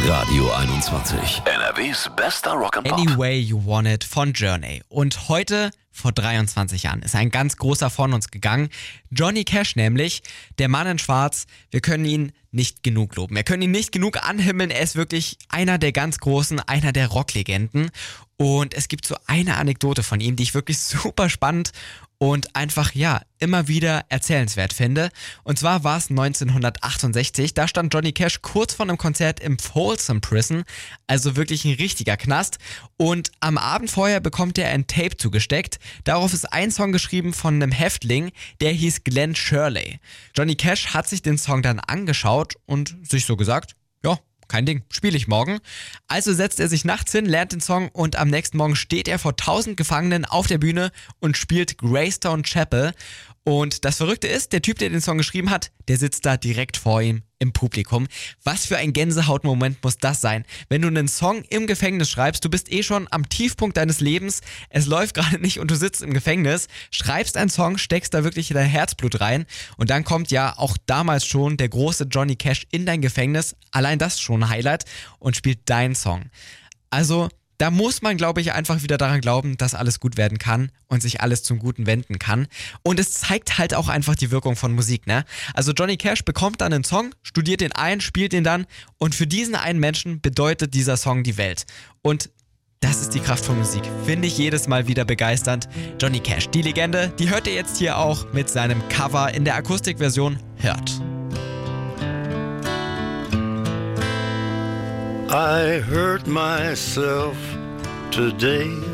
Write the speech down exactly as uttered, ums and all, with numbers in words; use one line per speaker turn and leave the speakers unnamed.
Radio einundzwanzig. N R W's bester Rock'n'Pop.
Any Way You Want It von Journey. Und heute, vor dreiundzwanzig Jahren, ist ein ganz großer von uns gegangen. Johnny Cash nämlich, der Mann in Schwarz. Wir können ihn nicht genug loben. Wir können ihn nicht genug anhimmeln. Er ist wirklich einer der ganz Großen, einer der Rocklegenden. Und es gibt so eine Anekdote von ihm, die ich wirklich super spannend und einfach, ja, immer wieder erzählenswert finde. Und zwar war es neunzehnhundertachtundsechzig, da stand Johnny Cash kurz vor einem Konzert im Folsom Prison, also wirklich ein richtiger Knast. Und am Abend vorher bekommt er ein Tape zugesteckt. Darauf ist ein Song geschrieben von einem Häftling, der hieß Glenn Shirley. Johnny Cash hat sich den Song dann angeschaut und sich so gesagt, ja, kein Ding, spiele ich morgen. Also setzt er sich nachts hin, lernt den Song und am nächsten Morgen steht er vor tausend Gefangenen auf der Bühne und spielt Greystone Chapel. Und das Verrückte ist, der Typ, der den Song geschrieben hat, der sitzt da direkt vor ihm im Publikum. Was für ein Gänsehautmoment muss das sein, wenn du einen Song im Gefängnis schreibst, du bist eh schon am Tiefpunkt deines Lebens, es läuft gerade nicht und du sitzt im Gefängnis, schreibst einen Song, steckst da wirklich dein Herzblut rein und dann kommt ja auch damals schon der große Johnny Cash in dein Gefängnis, allein das schon ein Highlight, und spielt deinen Song. Also da muss man, glaube ich, einfach wieder daran glauben, dass alles gut werden kann und sich alles zum Guten wenden kann. Und es zeigt halt auch einfach die Wirkung von Musik, ne? Also Johnny Cash bekommt dann einen Song, studiert den ein, spielt den dann und für diesen einen Menschen bedeutet dieser Song die Welt. Und das ist die Kraft von Musik. Finde ich jedes Mal wieder begeisternd. Johnny Cash, die Legende, die hört ihr jetzt hier auch mit seinem Cover in der Akustikversion Hurt.
I hurt myself today